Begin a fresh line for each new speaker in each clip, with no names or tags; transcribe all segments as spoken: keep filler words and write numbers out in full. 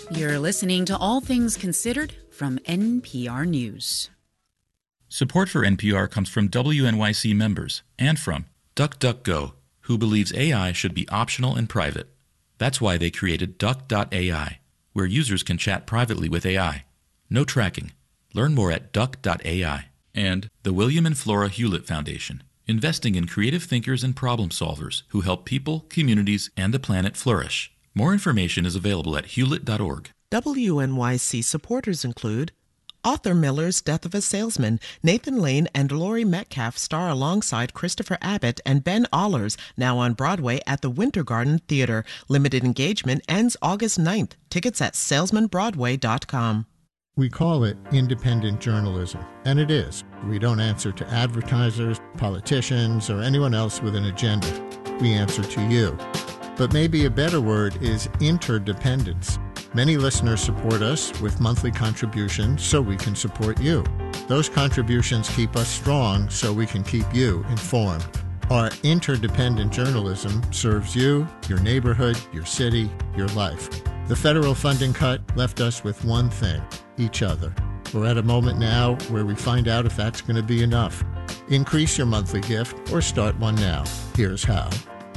You're listening to All Things Considered from N P R News.
Support for N P R comes from W N Y C members and from DuckDuckGo, who believes A I should be optional and private. That's why they created Duck dot A I, where users can chat privately with A I. No tracking. Learn more at Duck dot A I. And the William and Flora Hewlett Foundation, investing in creative thinkers and problem solvers who help people, communities, and the planet flourish. More information is available at hewlett dot org.
W N Y C supporters include Arthur Miller's Death of a Salesman. Nathan Lane and Laurie Metcalf star alongside Christopher Abbott and Ben Allers, now on Broadway at the Winter Garden Theater. Limited engagement ends August ninth. Tickets at salesman broadway dot com.
We call it independent journalism, and it is. We don't answer to advertisers, politicians, or anyone else with an agenda. We answer to you. But maybe a better word is interdependence. Many listeners support us with monthly contributions so we can support you. Those contributions keep us strong so we can keep you informed. Our interdependent journalism serves you, your neighborhood, your city, your life. The federal funding cut left us with one thing, each other. We're at a moment now where we find out if that's going to be enough. Increase your monthly gift or start one now. Here's how.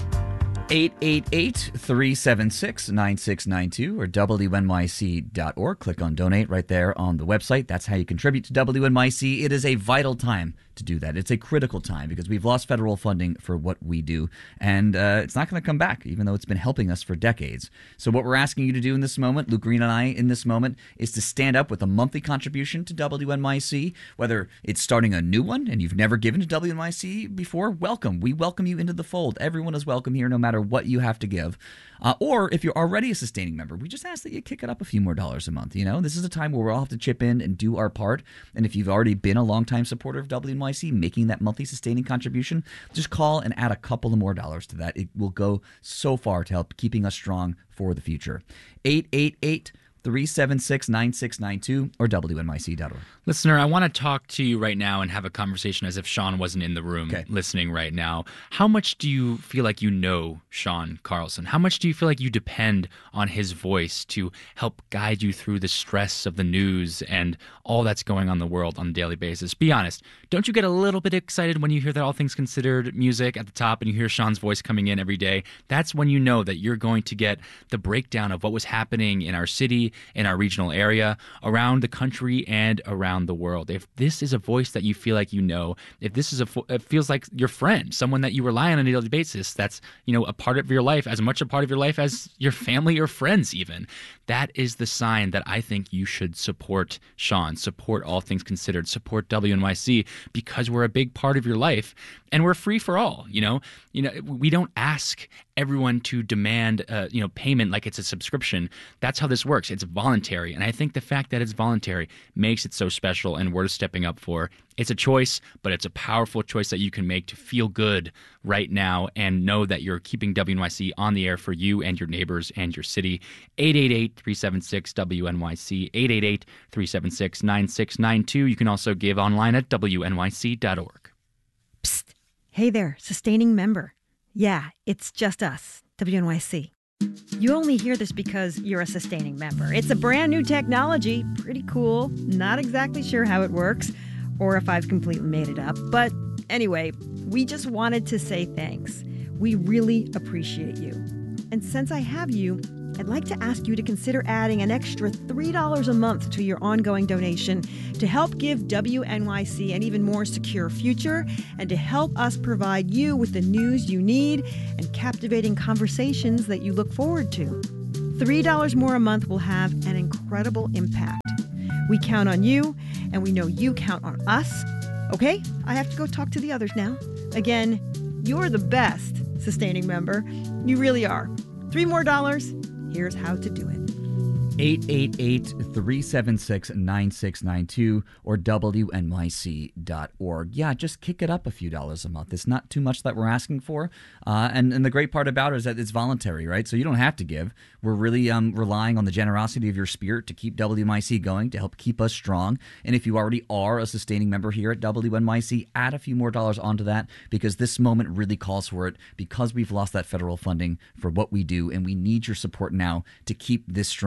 eight eight eight, three seven six, nine six nine two or W N Y C dot org. Click on donate right there on the website. That's how you contribute to W N Y C. It is a vital time to do that. It's a critical time because we've lost federal funding for what we do, and uh, it's not going to come back, even though it's been helping us for decades. So what we're asking you to do in this moment, Luke Green and I in this moment, is to stand up with a monthly contribution to W N Y C, whether it's starting a new one and you've never given to W N Y C before. Welcome. We welcome you into the fold. Everyone is welcome here, no matter what you have to give. Uh, or if you're already a sustaining member, we just ask that you kick it up a few more dollars a month. You know, this is a time where we'll all have to chip in and do our part. And if you've already been a longtime supporter of W N Y C, making that monthly sustaining contribution, just call and add a couple of more dollars to that. It will go so far to help keeping us strong for the future. eight eight eight, three seven six, nine six nine two or W N Y C dot org.
Listener, I want to talk to you right now and have a conversation as if Sean wasn't in the room
Okay.
listening right now. How much do you feel like you know Sean Carlson? How much do you feel like you depend on his voice to help guide you through the stress of the news and all that's going on in the world on a daily basis? Be honest. Don't you get a little bit excited when you hear that All Things Considered music at the top and you hear Sean's voice coming in every day? That's when you know that you're going to get the breakdown of what was happening in our city, in our regional area, around the country, and around the world. If this is a voice that you feel like you know, if this is a, it feels like your friend, someone that you rely on on a daily basis, that's, you know, a part of your life, as much a part of your life as your family or friends even, that is the sign that I think you should support Sean, support All Things Considered, support W N Y C, because we're a big part of your life and we're free for all. You know, you know, we don't ask everyone to demand, uh, you know, payment like it's a subscription. That's how this works. It's voluntary. And I think the fact that it's voluntary makes it so special and worth stepping up for. It's a choice, but it's a powerful choice that you can make to feel good right now and know that you're keeping W N Y C on the air for you and your neighbors and your city. eight eight eight, three seven six, W N Y C, eight eight eight, three seven six, nine six nine two. You can also give online at W N Y C dot org.
Psst. Hey there, sustaining member. Yeah, it's just us, W N Y C. You only hear this because you're a sustaining member. It's a brand new technology, pretty cool. Not exactly sure how it works or if I've completely made it up. But anyway, we just wanted to say thanks. We really appreciate you. And since I have you, I'd like to ask you to consider adding an extra three dollars a month to your ongoing donation to help give W N Y C an even more secure future and to help us provide you with the news you need and captivating conversations that you look forward to. three dollars more a month will have an incredible impact. We count on you, and we know you count on us. Okay, I have to go talk to the others now. Again, you're the best sustaining member. You really are. Three more dollars. Here's how to do it.
eight eight eight, three seven six, nine six nine two or W N Y C dot org. Yeah, just kick it up a few dollars a month. It's not too much that we're asking for. Uh, and, and the great part about it is that it's voluntary, right? So you don't have to give. We're really um, relying on the generosity of your spirit to keep W N Y C going, to help keep us strong. And if you already are a sustaining member here at W N Y C, add a few more dollars onto that, because this moment really calls for it, because we've lost that federal funding for what we do, and we need your support now to keep this strong.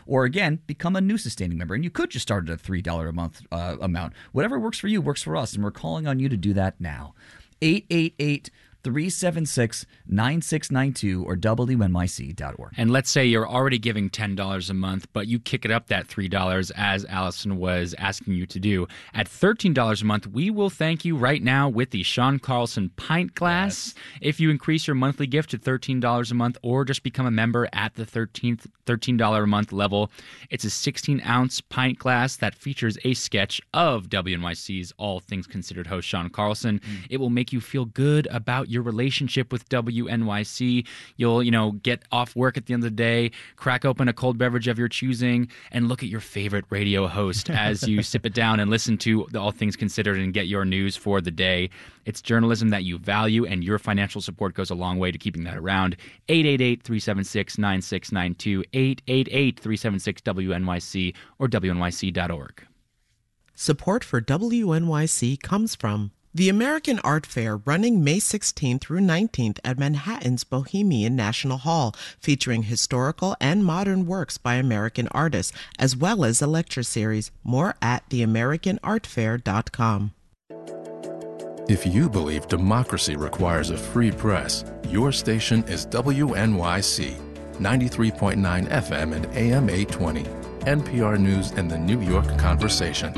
Or again, become a new sustaining member. And you could just start at a three dollars a month uh, amount. Whatever works for you works for us. And we're calling on you to do that now. eight eight eight, three seven six, nine six nine two or W N Y C dot org.
And let's say you're already giving ten dollars a month, but you kick it up that three dollars as Allison was asking you to do. At thirteen dollars a month, we will thank you right now with the Sean Carlson pint glass. Yes. If you increase your monthly gift to thirteen dollars a month or just become a member at the thirteenth, thirteen dollars a month level, it's a sixteen ounce pint glass that features a sketch of W N Y C's All Things Considered host Sean Carlson. Mm. It will make you feel good about your relationship with W N Y C. You'll, you know, get off work at the end of the day, crack open a cold beverage of your choosing, and look at your favorite radio host as you sip it down and listen to the All Things Considered and get your news for the day. It's journalism that you value, and your financial support goes a long way to keeping that around. eight eight eight, three seven six, nine six nine two, eight eight eight, three seven six, W N Y C or W N Y C dot org.
Support for W N Y C comes from the American Art Fair, running May sixteenth through nineteenth at Manhattan's Bohemian National Hall, featuring historical and modern works by American artists, as well as a lecture series. More at the american art fair dot com.
If you believe democracy requires a free press, your station is W N Y C, ninety-three point nine F M and A M eight twenty, N P R News and the New York Conversation.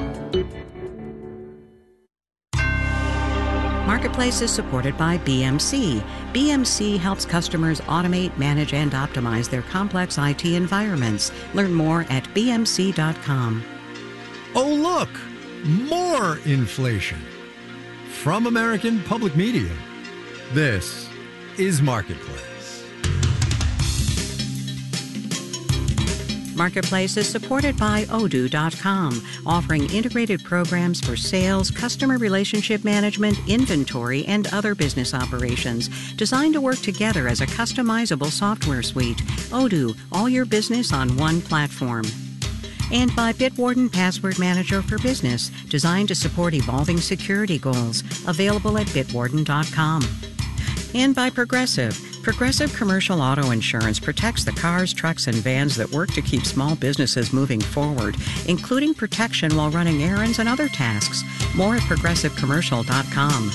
Marketplace is supported by B M C. B M C helps customers automate, manage, and optimize their complex I T environments. Learn more at B M C dot com.
Oh, look! More inflation. From American Public Media, this is Marketplace.
Marketplace is supported by Odoo dot com, offering integrated programs for sales, customer relationship management, inventory, and other business operations, designed to work together as a customizable software suite. Odoo, all your business on one platform. And by Bitwarden Password Manager for Business, designed to support evolving security goals, available at bitwarden dot com. And by Progressive. Progressive Commercial Auto Insurance protects the cars, trucks, and vans that work to keep small businesses moving forward, including protection while running errands and other tasks. More at progressive commercial dot com.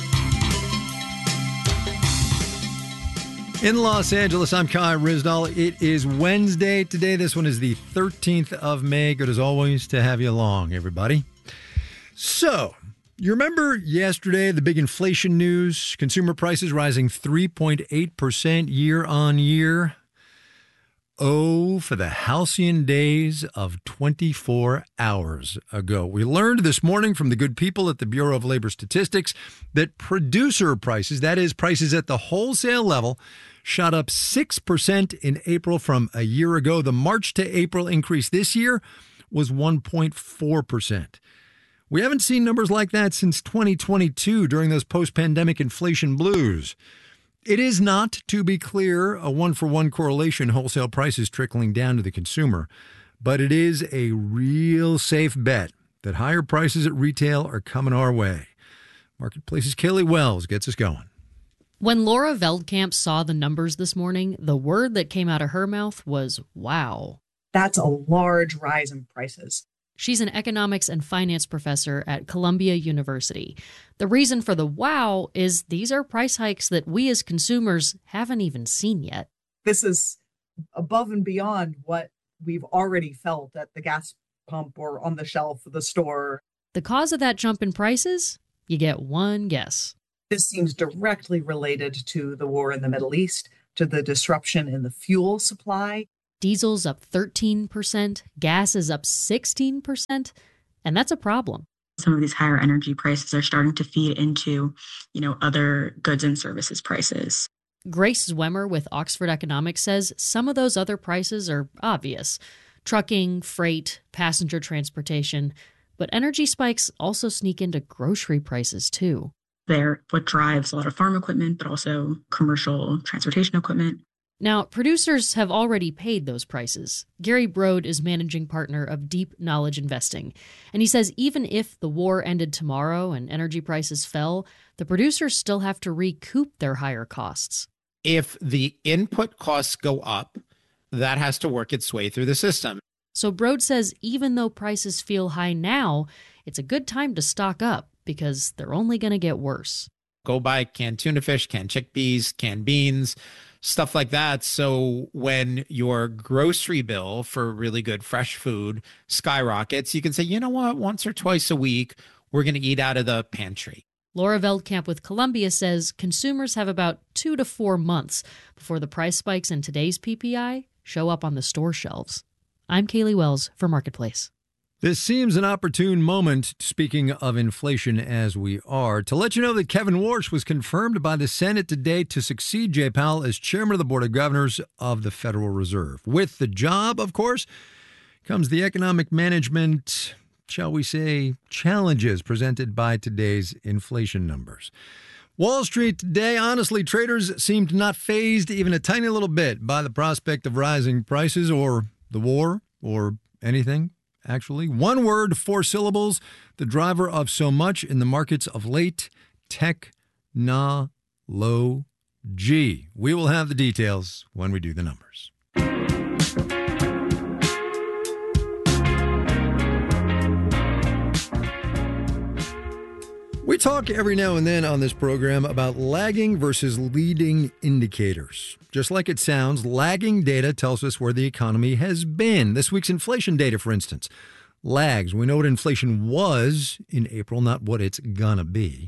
In Los Angeles, I'm Kai Ryssdal. It is Wednesday today. This one is the thirteenth of May. Good as always to have you along, everybody. So, you remember yesterday, the big inflation news, consumer prices rising three point eight percent year on year. Oh, for the halcyon days of twenty-four hours ago. We learned this morning from the good people at the Bureau of Labor Statistics that producer prices, that is, prices at the wholesale level, shot up six percent in April from a year ago. The March to April increase this year was one point four percent. We haven't seen numbers like that since twenty twenty-two during those post-pandemic inflation blues. It is not, to be clear, a one-for-one correlation wholesale prices trickling down to the consumer, but it is a real safe bet that higher prices at retail are coming our way. Marketplace's Kelly Wells gets us going.
When Laura Veldkamp saw the numbers this morning, the word that came out of her mouth was, wow.
That's a large rise in prices.
She's an economics and finance professor at Columbia University. The reason for the wow is these are price hikes that we as consumers haven't even seen yet.
This is above and beyond what we've already felt at the gas pump or on the shelf of the store.
The cause of that jump in prices? You get one guess.
This seems directly related to the war in the Middle East, to the disruption in the fuel supply.
Diesel's up thirteen percent, gas is up sixteen percent, and that's a problem.
Some of these higher energy prices are starting to feed into, you know, other goods and services prices.
Grace Zwemmer with Oxford Economics says some of those other prices are obvious. Trucking, freight, passenger transportation. But energy spikes also sneak into grocery prices, too.
They're what drives a lot of farm equipment, but also commercial transportation equipment.
Now, producers have already paid those prices. Gary Brode is managing partner of Deep Knowledge Investing, and he says even if the war ended tomorrow and energy prices fell, the producers still have to recoup their higher costs.
If the input costs go up, that has to work its way through the system.
So Broad says even though prices feel high now, it's a good time to stock up because they're only going to get worse.
Go buy canned tuna fish, canned chickpeas, canned beans, stuff like that. So when your grocery bill for really good fresh food skyrockets, you can say, you know what, once or twice a week, we're going to eat out of the pantry.
Laura Veldkamp with Columbia says consumers have about two to four months before the price spikes in today's P P I show up on the store shelves. I'm Kaylee Wells for Marketplace.
This seems an opportune moment, speaking of inflation as we are, to let you know that Kevin Warsh was confirmed by the Senate today to succeed Jay Powell as chairman of the Board of Governors of the Federal Reserve. With the job, of course, comes the economic management, shall we say, challenges presented by today's inflation numbers. Wall Street today, honestly, traders seemed not fazed even a tiny little bit by the prospect of rising prices or the war or anything. Actually, one word, four syllables, the driver of so much in the markets of late, technology. We will have the details when we do the numbers. We talk every now and then on this program about lagging versus leading indicators. Just like it sounds, lagging data tells us where the economy has been. This week's inflation data, for instance, lags. We know what inflation was in April, not what it's gonna be.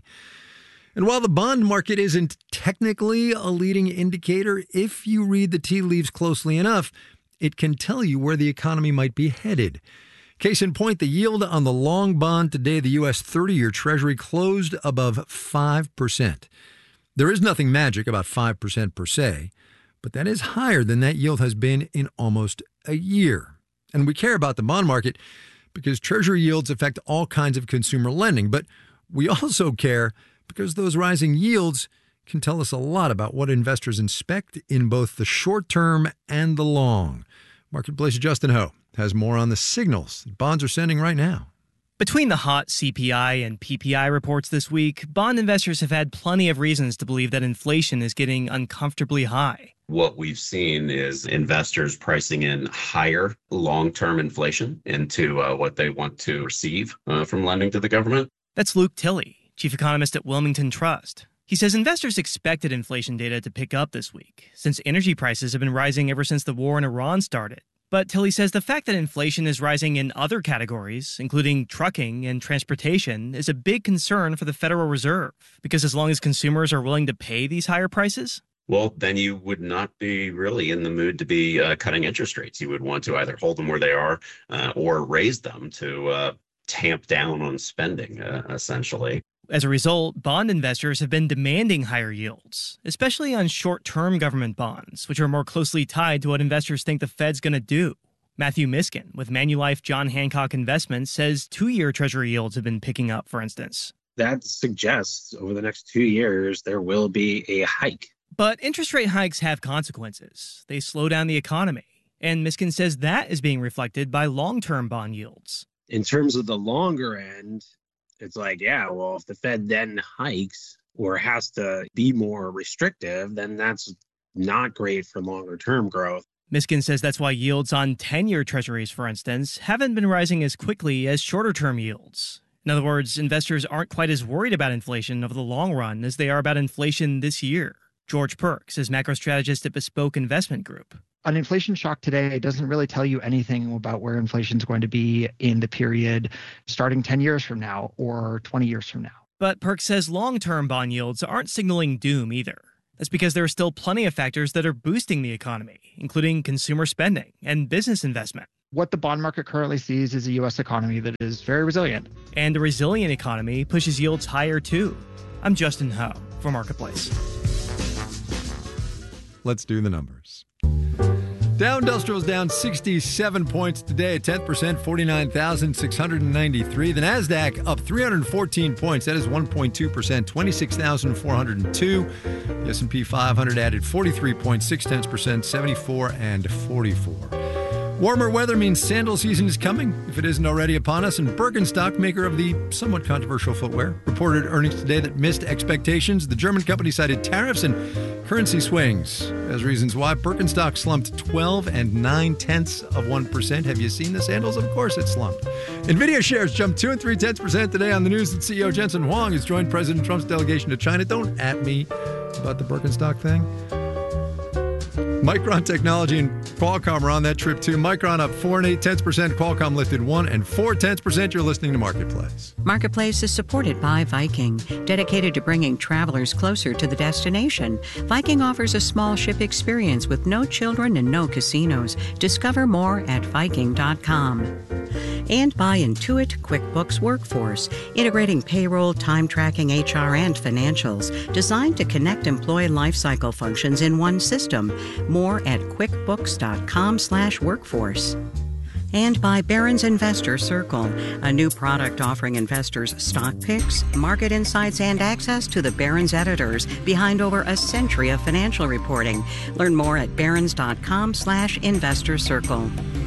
And while the bond market isn't technically a leading indicator, if you read the tea leaves closely enough, it can tell you where the economy might be headed. Case in point, the yield on the long bond today, the U S thirty-year Treasury, closed above five percent. There is nothing magic about five percent per se, but that is higher than that yield has been in almost a year. And we care about the bond market because Treasury yields affect all kinds of consumer lending, but we also care because those rising yields can tell us a lot about what investors inspect in both the short term and the long. Marketplace's Justin Ho has more on the signals bonds are sending right now.
Between the hot C P I and P P I reports this week, bond investors have had plenty of reasons to believe that inflation is getting uncomfortably high.
What we've seen is investors pricing in higher long-term inflation into uh, what they want to receive uh, from lending to the government.
That's Luke Tilley, chief economist at Wilmington Trust. He says investors expected inflation data to pick up this week, since energy prices have been rising ever since the war in Iran started. But Tilley says the fact that inflation is rising in other categories, including trucking and transportation, is a big concern for the Federal Reserve, because as long as consumers are willing to pay these higher prices,
well, then you would not be really in the mood to be uh, cutting interest rates. You would want to either hold them where they are uh, or raise them to uh, tamp down on spending, uh, essentially.
As a result, bond investors have been demanding higher yields, especially on short-term government bonds, which are more closely tied to what investors think the Fed's going to do. Matthew Miskin with Manulife John Hancock Investments says two-year Treasury yields have been picking up, for instance.
That suggests over the next two years there will be a hike.
But interest rate hikes have consequences. They slow down the economy. And Miskin says that is being reflected by long-term bond yields.
In terms of the longer end, it's like, yeah, well, if the Fed then hikes or has to be more restrictive, then that's not great for longer-term growth.
Miskin says that's why yields on ten-year treasuries, for instance, haven't been rising as quickly as shorter-term yields. In other words, investors aren't quite as worried about inflation over the long run as they are about inflation this year. George Perks is macro strategist at Bespoke Investment Group.
An inflation shock today doesn't really tell you anything about where inflation is going to be in the period starting ten years from now or twenty years from now.
But Perks says long-term bond yields aren't signaling doom either. That's because there are still plenty of factors that are boosting the economy, including consumer spending and business investment.
What the bond market currently sees is a U S economy that is very resilient.
And a resilient economy pushes yields higher too. I'm Justin Ho for Marketplace.
Let's do the numbers. Dow Industrial is down sixty-seven points today, tenth percent, forty-nine thousand six hundred ninety-three. The NASDAQ up three hundred fourteen points, that is one point two percent, twenty-six thousand four hundred two. The S and P five hundred added forty-three point six percent, seventy-four and forty-four. Warmer weather means sandal season is coming, if it isn't already upon us, and Birkenstock, maker of the somewhat controversial footwear, reported earnings today that missed expectations. The German company cited tariffs and currency swings as reasons why. Birkenstock slumped twelve and nine tenths of one percent. Have you seen the sandals? Of course it slumped. NVIDIA shares jumped two and three tenths percent today on the news that C E O Jensen Huang has joined President Trump's delegation to China. Don't at me about the Birkenstock thing. Micron Technology and Qualcomm are on that trip too. Micron up four and eight tenths percent. Qualcomm lifted one and four tenths percent. You're listening to Marketplace.
Marketplace is supported by Viking, dedicated to bringing travelers closer to the destination. Viking offers a small ship experience with no children and no casinos. Discover more at Viking dot com. And by Intuit QuickBooks Workforce, integrating payroll, time tracking, H R, and financials, designed to connect employee lifecycle functions in one system. More at quickbooks dot com slash workforce. And by Barron's Investor Circle, a new product offering investors stock picks, market insights, and access to the Barron's editors behind over a century of financial reporting. Learn more at barrons dot com slash investor circle.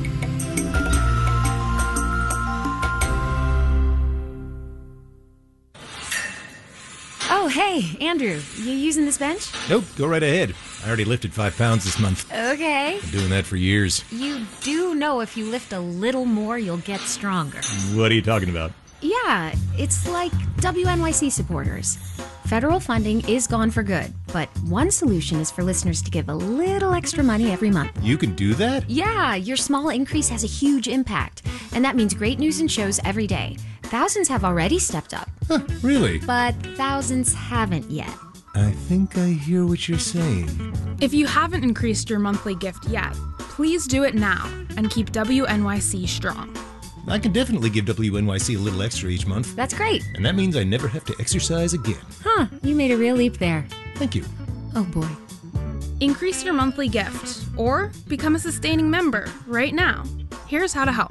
Oh, hey, Andrew, you using this bench?
Nope, go right ahead. I already lifted five pounds this month.
Okay.
Been doing that for years.
You do know if you lift a little more, you'll get stronger.
What are you talking about?
Yeah, it's like W N Y C supporters. Federal funding is gone for good, but one solution is for listeners to give a little extra money every month.
You can do that?
Yeah, your small increase has a huge impact, and that means great news and shows every day. Thousands have already stepped up.
Huh, really?
But thousands haven't yet.
I think I hear what you're saying.
If you haven't increased your monthly gift yet, please do it now and keep W N Y C strong.
I can definitely give W N Y C a little extra each month.
That's great.
And that means I never have to exercise again.
Huh, you made a real leap there.
Thank you.
Oh boy.
Increase your monthly gift or become a sustaining member right now. Here's how to help.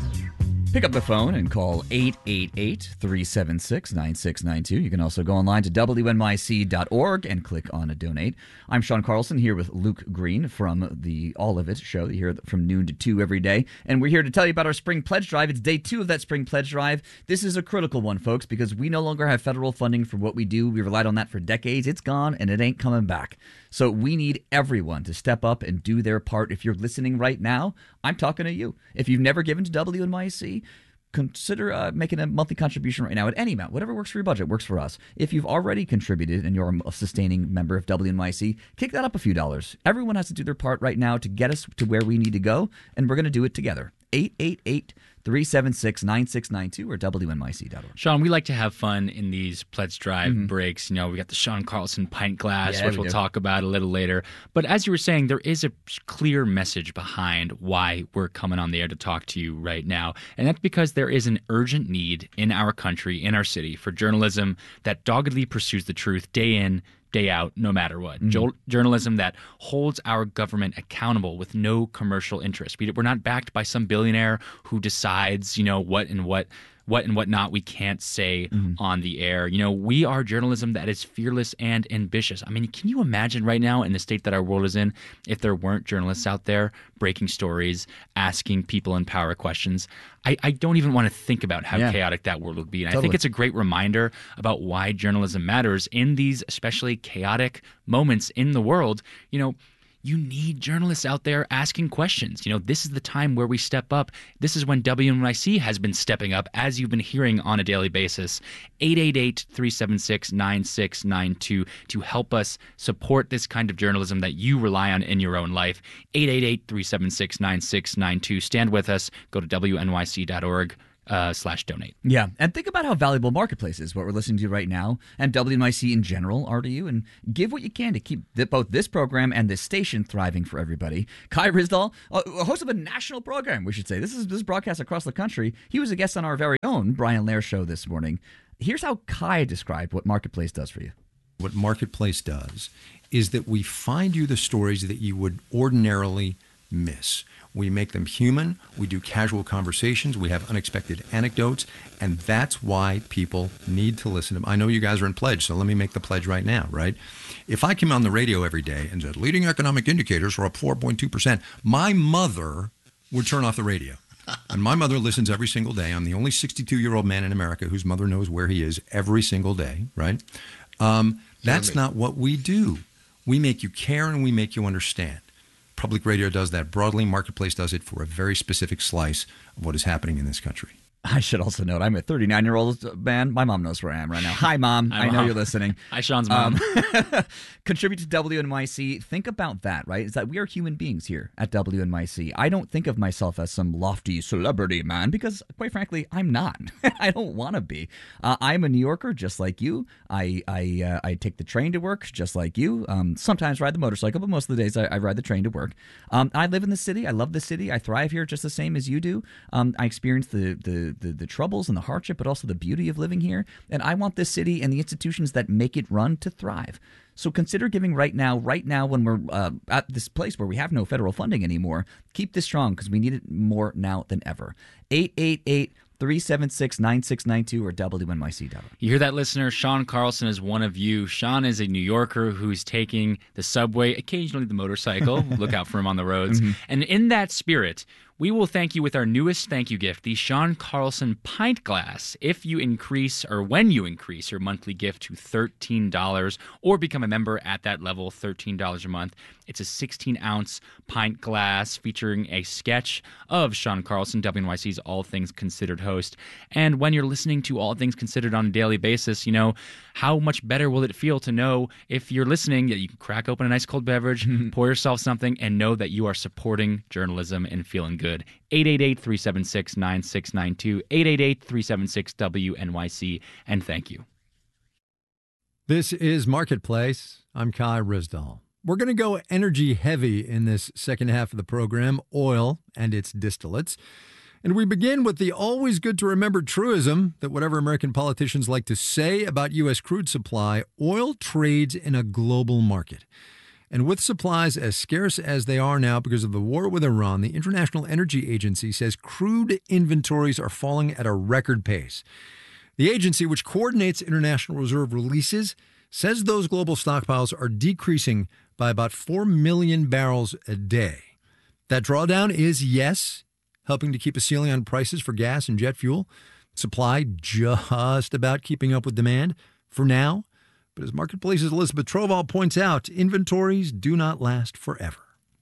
Pick up the phone and call eight eight eight, three seven six, nine six nine two. You can also go online to W N Y C dot org and click on a donate. I'm Sean Carlson here with Luke Green from the All of It show. You hear from noon to two every day. And we're here to tell you about our Spring Pledge Drive. It's day two of that Spring Pledge Drive. This is a critical one, folks, because we no longer have federal funding for what we do. We relied on that for decades. It's gone and it ain't coming back. So we need everyone to step up and do their part. If you're listening right now, I'm talking to you. If you've never given to W N Y C, consider uh, making a monthly contribution right now at any amount. Whatever works for your budget works for us. If you've already contributed and you're a sustaining member of W N Y C, kick that up a few dollars. Everyone has to do their part right now to get us to where we need to go, and we're going to do it together. eight eight eight, three seven six, nine six nine two or W N Y C dot org.
Sean, we like to have fun in these Pledge Drive
Mm-hmm.
breaks. You know, we got the Sean Carlson pint glass,
Yeah,
which
we
we'll
do.
talk about a little later. But as you were saying, there is a clear message behind why we're coming on the air to talk to you right now. And that's because there is an urgent need in our country, in our city, for journalism that doggedly pursues the truth day in, day out, no matter what.
Mm-hmm.
Jo- journalism that holds our government accountable with no commercial interest. We, we're not backed by some billionaire who decides, you know, what and what what and what not we can't say
Mm-hmm.
on the air. You know, we are journalism that is fearless and ambitious. I mean, can you imagine right now in the state that our world is in if there weren't journalists out there breaking stories, asking people in power questions? I, I don't even want to think about how
Yeah.
chaotic that world would be. And I
Totally.
think it's a great reminder about why journalism matters in these especially chaotic moments in the world. You know, you need journalists out there asking questions. You know, this is the time where we step up. This is when W N Y C has been stepping up, as you've been hearing on a daily basis. eight eight eight, three seven six, nine six nine two to help us support this kind of journalism that you rely on in your own life. eight eight eight, three seven six, nine six nine two. Stand with us. Go to W N Y C dot org. Uh, slash donate.
Yeah, and think about how valuable Marketplace is, what we're listening to right now, and W N Y C in general are to you, and give what you can to keep th- both this program and this station thriving for everybody. Kai Ryssdal, uh, host of a national program, we should say. This is this is broadcast across the country. He was a guest on our very own Brian Lair show this morning. Here's how Kai described what Marketplace does for you.
What Marketplace does is that we find you the stories that you would ordinarily miss. We make them human. We do casual conversations. We have unexpected anecdotes. And that's why people need to listen to them. I know you guys are in pledge, so let me make the pledge right now, right? If I came on the radio every day and said, leading economic indicators are up four point two percent, my mother would turn off the radio. And my mother listens every single day. I'm the only sixty-two-year-old man in America whose mother knows where he is every single day, right? Um, that's not what we do. We make you care and we make you understand. Public radio does that broadly. Marketplace does it for a very specific slice of what is happening in this country.
I should also note, I'm a thirty-nine-year-old man. My mom knows where I am right now. Hi, Mom.
Hi,
I know
Mom.
you're listening.
Hi, Sean's mom.
Um, contribute to W N Y C. Think about that, right? Is that we are human beings here at W N Y C. I don't think of myself as some lofty celebrity man because, quite frankly, I'm not. I don't want to be. Uh, I'm a New Yorker just like you. I I, uh, I take the train to work just like you. Um, sometimes ride the motorcycle, but most of the days I, I ride the train to work. Um, I live in the city. I love the city. I thrive here just the same as you do. Um, I experience the, the, the, the troubles and the hardship, but also the beauty of living here. And I want this city and the institutions that make it run to thrive. So consider giving right now, right now when we're uh, at this place where we have no federal funding anymore. Keep this strong because we need it more now than ever. eight eight eight, three seven six, nine six nine two or W N Y C dot org.
You hear that, listener? Sean Carlson is one of you. Sean is a New Yorker who's taking the subway, occasionally the motorcycle. Look out for him on the roads. Mm-hmm. And in that spirit, we will thank you with our newest thank you gift, the Sean Carlson Pint Glass. If you increase, or when you increase your monthly gift to thirteen dollars or become a member at that level, thirteen dollars a month, it's a sixteen-ounce pint glass featuring a sketch of Sean Carlson, W N Y C's All Things Considered host. And when you're listening to All Things Considered on a daily basis, you know, how much better will it feel to know if you're listening that you can crack open a nice cold beverage, pour yourself something, and know that you are supporting journalism and feeling good. Good. eight eight eight, three seven six, nine six nine two, eight eight eight, three seven six, W N Y C, and thank you.
This is Marketplace. I'm Kai Rizdal. We're going to go energy heavy in this second half of the program, oil and its distillates. And we begin with the always good to remember truism that whatever American politicians like to say about U S crude supply, oil trades in a global market. And with supplies as scarce as they are now because of the war with Iran, the International Energy Agency says crude inventories are falling at a record pace. The agency, which coordinates international reserve releases, says those global stockpiles are decreasing by about four million barrels a day. That drawdown is, yes, helping to keep a ceiling on prices for gas and jet fuel. Supply just about keeping up with demand for now. But as Marketplace's Elizabeth Troval points out, inventories do not last forever.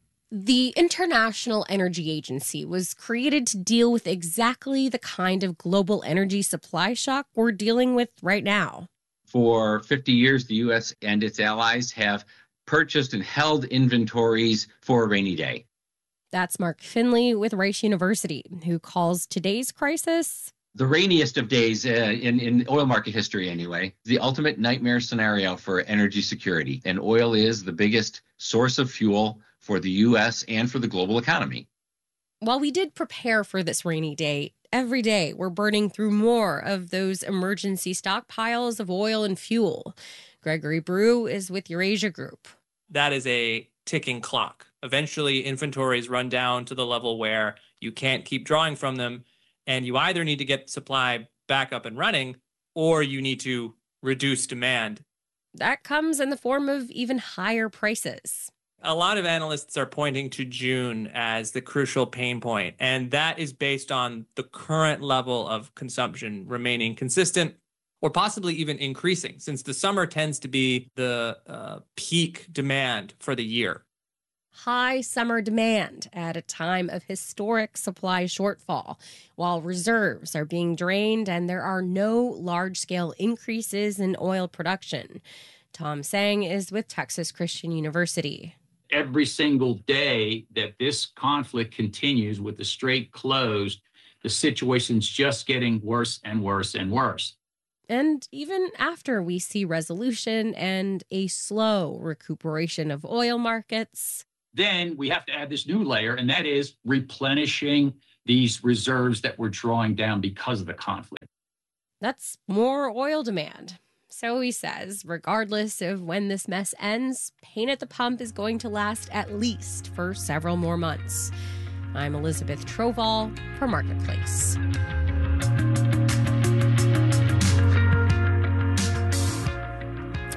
The International Energy Agency was created to deal with exactly the kind of global energy supply shock we're dealing with right now.
For fifty years, the U S and its allies have purchased and held inventories for a rainy day.
That's Mark Finley with Rice University, who calls today's crisis
the rainiest of days uh, in, in oil market history anyway, the ultimate nightmare scenario for energy security. And oil is the biggest source of fuel for the U S and for the global economy.
While we did prepare for this rainy day, every day we're burning through more of those emergency stockpiles of oil and fuel. Gregory Brew is with Eurasia Group.
That is a ticking clock. Eventually, inventories run down to the level where you can't keep drawing from them. And you either need to get supply back up and running, or you need to reduce demand.
That comes in the form of even higher prices.
A lot of analysts are pointing to June as the crucial pain point, and that is based on the current level of consumption remaining consistent or possibly even increasing, since the summer tends to be the uh, peak demand for the year.
High summer demand at a time of historic supply shortfall, while reserves are being drained and there are no large-scale increases in oil production. Tom Sang is with Texas Christian University.
Every single day that this conflict continues with the strait closed, the situation's just getting worse and worse and worse.
And even after we see resolution and a slow recuperation of oil markets,
then we have to add this new layer, and that is replenishing these reserves that we're drawing down because of the conflict.
That's more oil demand. So he says, regardless of when this mess ends, pain at the pump is going to last at least for several more months. I'm Elizabeth Troval for Marketplace.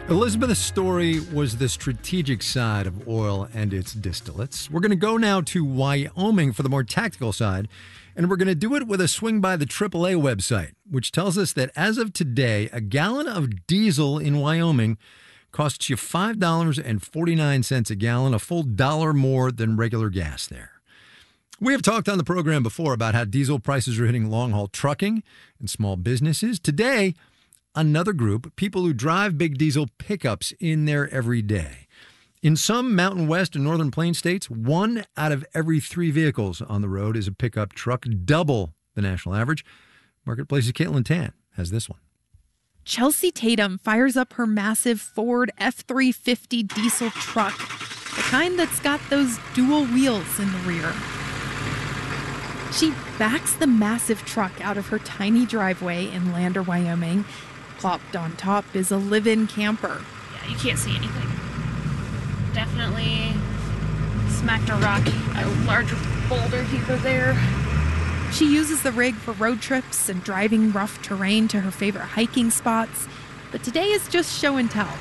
Elizabeth's story was the strategic side of oil and its distillates. We're going to go now to Wyoming for the more tactical side, and we're going to do it with a swing by the triple A website, which tells us that as of today, a gallon of diesel in Wyoming costs you five dollars and forty-nine cents a gallon, a full dollar more than regular gas there. We have talked on the program before about how diesel prices are hitting long-haul trucking and small businesses. Today, another group, people who drive big diesel pickups in there every day. In some Mountain West and Northern Plains states, one out of every three vehicles on the road is a pickup truck, double the national average. Marketplace's Caitlin Tan has this one.
Chelsea Tatum fires up her massive Ford F three fifty diesel truck, the kind that's got those dual wheels in the rear. She backs the massive truck out of her tiny driveway in Lander, Wyoming. Plopped on top is a live-in camper.
Yeah, you can't see anything. Definitely smacked a rock, a larger boulder here there.
She uses the rig for road trips and driving rough terrain to her favorite hiking spots, but today is just show and tell.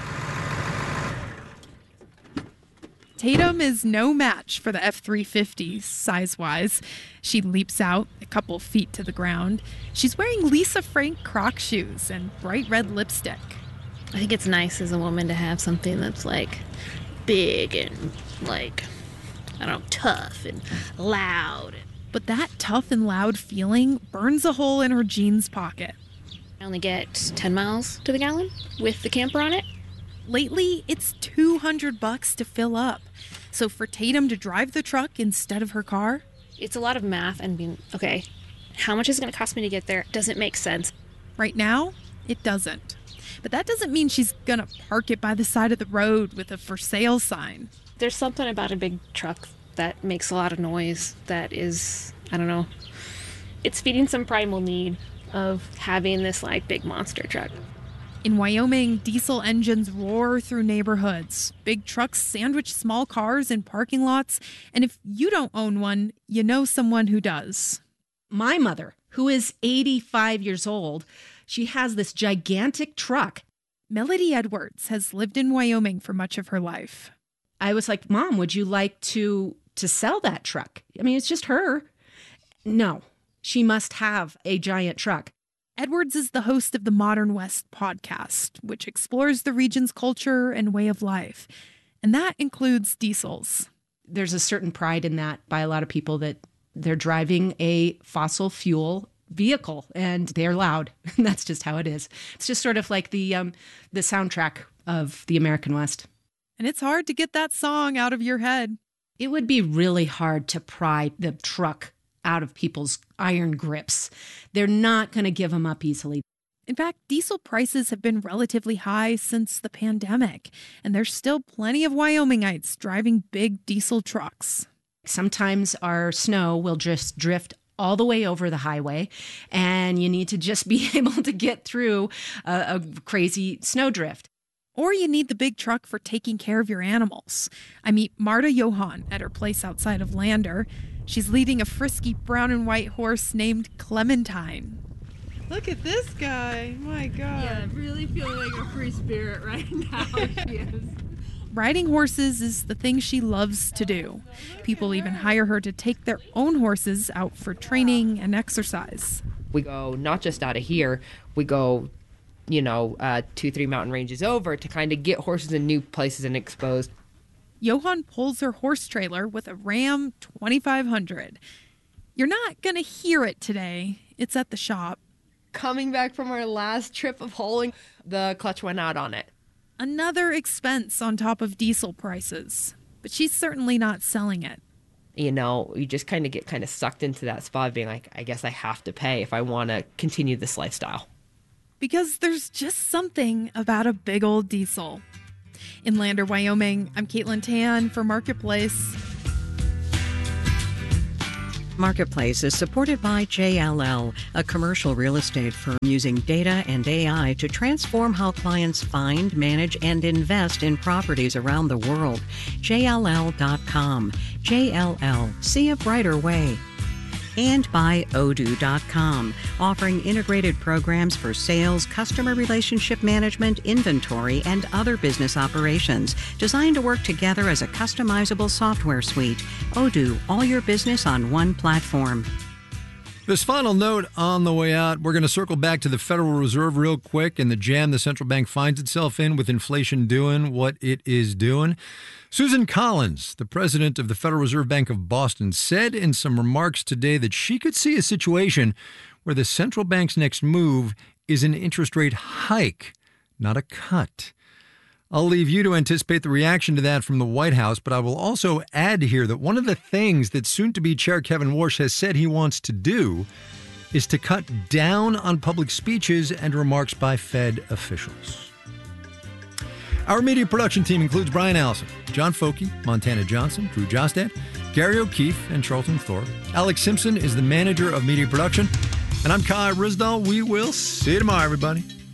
Tatum is no match for the F three fifty size-wise. She leaps out a couple feet to the ground. She's wearing Lisa Frank Croc shoes and bright red lipstick.
I think it's nice as a woman to have something that's like big and like, I don't know, tough and loud.
But that tough and loud feeling burns a hole in her jeans pocket.
I only get ten miles to the gallon with the camper on it.
Lately, it's two hundred bucks to fill up. So for Tatum to drive the truck instead of her car,
it's a lot of math and being, okay, how much is it going to cost me to get there? Doesn't make sense.
Right now, it doesn't. But that doesn't mean she's going to park it by the side of the road with a for sale sign.
There's something about a big truck that makes a lot of noise that is, I don't know, it's feeding some primal need of having this like big monster truck.
In Wyoming, diesel engines roar through neighborhoods. Big trucks sandwich small cars in parking lots. And if you don't own one, you know someone who does.
My mother, who is eighty-five years old, she has this gigantic truck.
Melody Edwards has lived in Wyoming for much of her life.
I was like, Mom, would you like to, to sell that truck? I mean, it's just her. No, she must have a giant truck.
Edwards is the host of the Modern West podcast, which explores the region's culture and way of life. And that includes diesels.
There's a certain pride in that by a lot of people that they're driving a fossil fuel vehicle and they're loud. That's just how it is. It's just sort of like the um, the soundtrack of the American West.
And it's hard to get that song out of your head.
It would be really hard to pry the truck out of people's iron grips. They're not going to give them up easily.
In fact, diesel prices have been relatively high since the pandemic, and there's still plenty of Wyomingites driving big diesel trucks.
Sometimes our snow will just drift all the way over the highway, and you need to just be able to get through a, a crazy snowdrift.
Or you need the big truck for taking care of your animals. I meet Marta Johan at her place outside of Lander. She's leading a frisky brown and white horse named Clementine.
Look at this guy. My God.
Yeah, really feeling like a free spirit right now. She is.
Riding horses is the thing she loves to do. People even hire her to take their own horses out for training and exercise.
We go not just out of here, we go, you know, uh, two, three mountain ranges over to kind of get horses in new places and exposed.
Johan pulls her horse trailer with a Ram twenty-five hundred. You're not going to hear it today. It's at the shop.
Coming back from our last trip of hauling, the clutch went out on it.
Another expense on top of diesel prices. But she's certainly not selling it.
You know, you just kind of get kind of sucked into that spot of being like, I guess I have to pay if I want to continue this lifestyle.
Because there's just something about a big old diesel. In Lander, Wyoming, I'm Caitlin Tan for Marketplace.
Marketplace is supported by J L L, a commercial real estate firm using data and A I to transform how clients find, manage, and invest in properties around the world. J L L dot com. J L L. See a brighter way. And by Odoo dot com, offering integrated programs for sales, customer relationship management, inventory, and other business operations, designed to work together as a customizable software suite. Odoo, all your business on one platform.
This final note on the way out, we're going to circle back to the Federal Reserve real quick and the jam the central bank finds itself in with inflation doing what it is doing. Susan Collins, the president of the Federal Reserve Bank of Boston, said in some remarks today that she could see a situation where the central bank's next move is an interest rate hike, not a cut. I'll leave you to anticipate the reaction to that from the White House, but I will also add here that one of the things that soon-to-be Chair Kevin Warsh has said he wants to do is to cut down on public speeches and remarks by Fed officials. Our media production team includes Brian Allison, John Foky, Montana Johnson, Drew Jostad, Gary O'Keefe, and Charlton Thorpe. Alex Simpson is the manager of media production. And I'm Kai Ryssdal. We will see you tomorrow, everybody.